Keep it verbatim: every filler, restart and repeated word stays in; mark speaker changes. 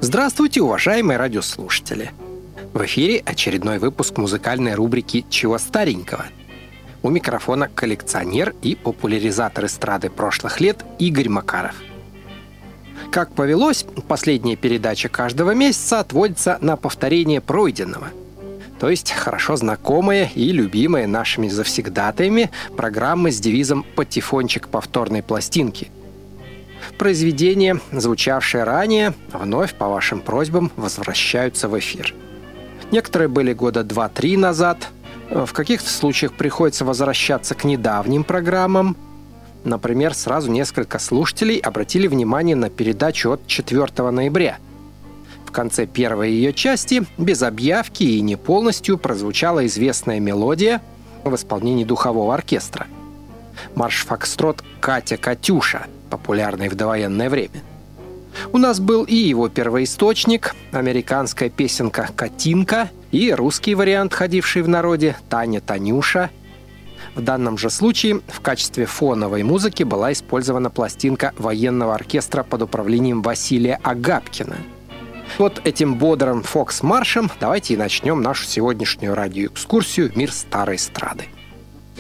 Speaker 1: Здравствуйте, уважаемые радиослушатели! В эфире очередной выпуск музыкальной рубрики «Чего старенького?». У микрофона коллекционер и популяризатор эстрады прошлых лет Игорь Макаров. Как повелось, последняя передача каждого месяца отводится на повторение пройденного. То есть хорошо знакомые и любимые нашими завсегдатаями программы с девизом «Патефончик повторной пластинки». Произведения, звучавшие ранее, вновь по вашим просьбам возвращаются в эфир. Некоторые были года два-три назад. В каких-то случаях приходится возвращаться к недавним программам. Например, сразу несколько слушателей обратили внимание на передачу от четвёртого ноября. В конце первой ее части, без объявки и не полностью, прозвучала известная мелодия в исполнении духового оркестра. Марш-фокстрот «Катя-Катюша», популярный в довоенное время. У нас был и его первоисточник, американская песенка «Катинка», и русский вариант, ходивший в народе, «Таня-Танюша». В данном же случае в качестве фоновой музыки была использована пластинка военного оркестра под управлением Василия Агапкина. Вот этим бодрым фокс-маршем давайте и начнем нашу сегодняшнюю радиоэкскурсию в мир старой эстрады.